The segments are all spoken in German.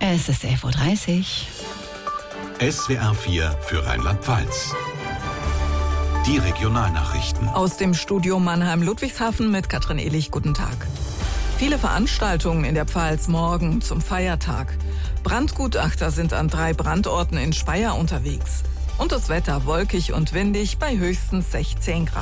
Es ist 11.30 Uhr. SWR 4 für Rheinland-Pfalz. Die Regionalnachrichten. Aus dem Studio Mannheim-Ludwigshafen mit Katrin Ehlich. Guten Tag. Viele Veranstaltungen in der Pfalz morgen zum Feiertag. Brandgutachter sind an 3 Brandorten in Speyer unterwegs. Und das Wetter wolkig und windig bei höchstens 16 Grad.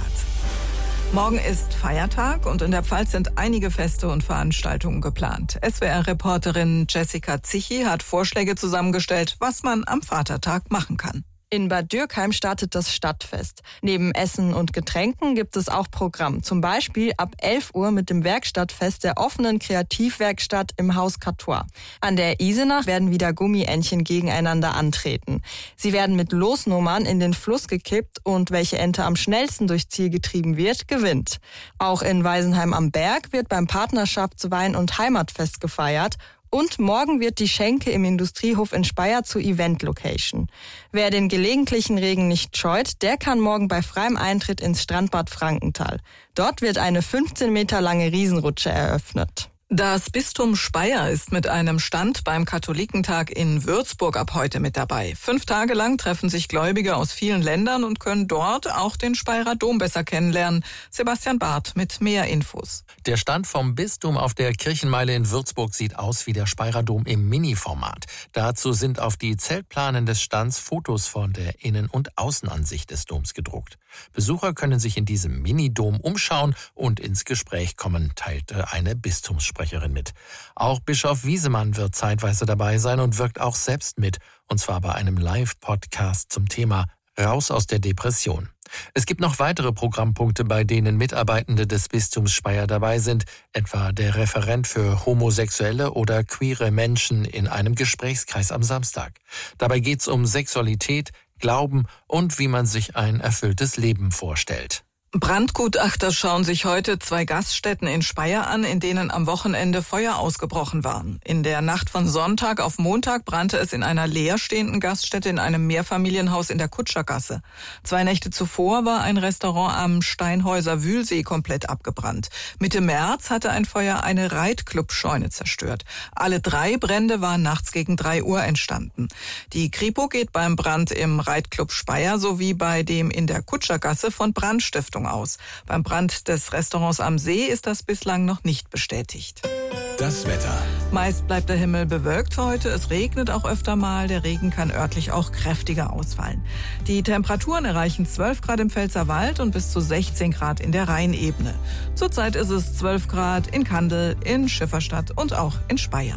Morgen ist Feiertag und in der Pfalz sind einige Feste und Veranstaltungen geplant. SWR-Reporterin Jessica Zichy hat Vorschläge zusammengestellt, was man am Vatertag machen kann. In Bad Dürkheim startet das Stadtfest. Neben Essen und Getränken gibt es auch Programm. Zum Beispiel ab 11 Uhr mit dem Werkstattfest der offenen Kreativwerkstatt im Haus Catois. An der Isenach werden wieder Gummientchen gegeneinander antreten. Sie werden mit Losnummern in den Fluss gekippt und welche Ente am schnellsten durchs Ziel getrieben wird, gewinnt. Auch in Weisenheim am Berg wird beim Partnerschaftswein- und Heimatfest gefeiert. Und morgen wird die Schenke im Industriehof in Speyer zur Event-Location. Wer den gelegentlichen Regen nicht scheut, der kann morgen bei freiem Eintritt ins Strandbad Frankenthal. Dort wird eine 15 Meter lange Riesenrutsche eröffnet. Das Bistum Speyer ist mit einem Stand beim Katholikentag in Würzburg ab heute mit dabei. 5 Tage lang treffen sich Gläubige aus vielen Ländern und können dort auch den Speyerer Dom besser kennenlernen. Sebastian Barth mit mehr Infos. Der Stand vom Bistum auf der Kirchenmeile in Würzburg sieht aus wie der Speyerer Dom im Mini-Format. Dazu sind auf die Zeltplanen des Stands Fotos von der Innen- und Außenansicht des Doms gedruckt. Besucher können sich in diesem Mini-Dom umschauen und ins Gespräch kommen, teilte eine Bistumssprecherin mit. Auch Bischof Wiesemann wird zeitweise dabei sein und wirkt auch selbst mit, und zwar bei einem Live-Podcast zum Thema Raus aus der Depression. Es gibt noch weitere Programmpunkte, bei denen Mitarbeitende des Bistums Speyer dabei sind, etwa der Referent für homosexuelle oder queere Menschen in einem Gesprächskreis am Samstag. Dabei geht's um Sexualität, Glauben und wie man sich ein erfülltes Leben vorstellt. Brandgutachter schauen sich heute 2 Gaststätten in Speyer an, in denen am Wochenende Feuer ausgebrochen waren. In der Nacht von Sonntag auf Montag brannte es in einer leerstehenden Gaststätte in einem Mehrfamilienhaus in der Kutschergasse. 2 Nächte zuvor war ein Restaurant am Steinhäuser Wühlsee komplett abgebrannt. Mitte März hatte ein Feuer eine Reitclub-Scheune zerstört. Alle 3 Brände waren nachts gegen 3 Uhr entstanden. Die Kripo geht beim Brand im Reitclub Speyer sowie bei dem in der Kutschergasse von Brandstiftung aus. Beim Brand des Restaurants am See ist das bislang noch nicht bestätigt. Das Wetter. Meist bleibt der Himmel bewölkt heute. Es regnet auch öfter mal. Der Regen kann örtlich auch kräftiger ausfallen. Die Temperaturen erreichen 12 Grad im Pfälzerwald und bis zu 16 Grad in der Rheinebene. Zurzeit ist es 12 Grad in Kandel, in Schifferstadt und auch in Speyer.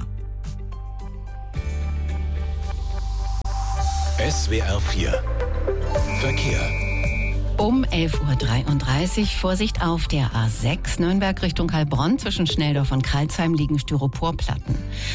SWR 4 Verkehr. Um 11.33 Uhr, Vorsicht auf der A6 Nürnberg Richtung Heilbronn. Zwischen Schnelldorf und Kralsheim liegen Styroporplatten.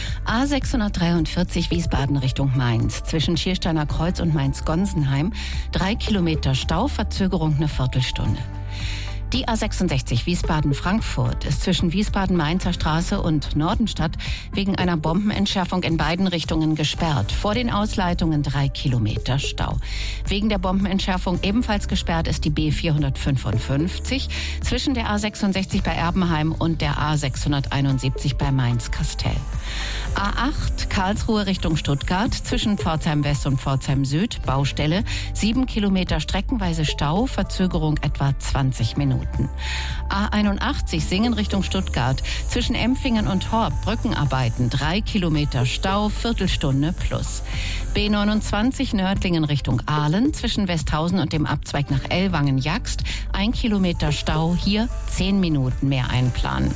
A643 Wiesbaden Richtung Mainz. Zwischen Schiersteiner Kreuz und Mainz-Gonsenheim 3 Kilometer Stau, Verzögerung eine Viertelstunde. Die A66 Wiesbaden-Frankfurt ist zwischen Wiesbaden-Mainzer Straße und Nordenstadt wegen einer Bombenentschärfung in beiden Richtungen gesperrt. Vor den Ausleitungen 3 Kilometer Stau. Wegen der Bombenentschärfung ebenfalls gesperrt ist die B455 zwischen der A66 bei Erbenheim und der A671 bei Mainz-Kastel. A8 Karlsruhe Richtung Stuttgart zwischen Pforzheim West und Pforzheim Süd, Baustelle, 7 Kilometer streckenweise Stau, Verzögerung etwa 20 Minuten. A81 Singen Richtung Stuttgart zwischen Empfingen und Horb, Brückenarbeiten, 3 Kilometer Stau, Viertelstunde plus. B29 Nördlingen Richtung Aalen zwischen Westhausen und dem Abzweig nach Ellwangen-Jagst, 1 Kilometer Stau, hier 10 Minuten mehr einplanen.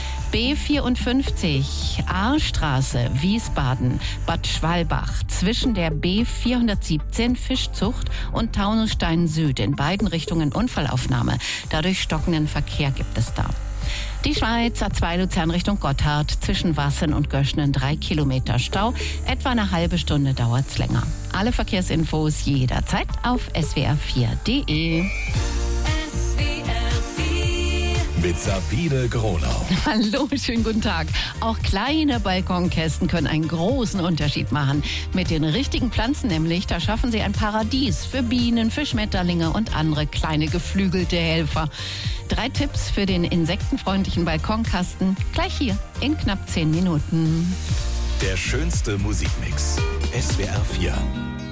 B54 Ahrstraße, Wiesbaden, Bad Schwalbach zwischen der B417 Fischzucht und Taunusstein Süd in beiden Richtungen Unfallaufnahme. Dadurch stockenden Verkehr gibt es da. Die Schweiz, A2 Luzern Richtung Gotthard, zwischen Wassen und Göschnen 3 Kilometer Stau. Etwa eine halbe Stunde dauert's länger. Alle Verkehrsinfos jederzeit auf swr4.de. Mit Sabine Gronau. Hallo, schönen guten Tag. Auch kleine Balkonkästen können einen großen Unterschied machen. Mit den richtigen Pflanzen nämlich, da schaffen sie ein Paradies für Bienen, für Schmetterlinge und andere kleine geflügelte Helfer. 3 Tipps für den insektenfreundlichen Balkonkasten gleich hier in knapp 10 Minuten. Der schönste Musikmix. SWR 4